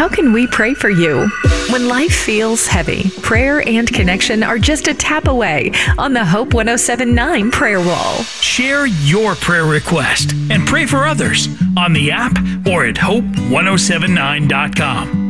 how can we pray for you? When life feels heavy, prayer and connection are just a tap away on the Hope 107.9 prayer wall. Share your prayer request and pray for others on the app or at hope1079.com.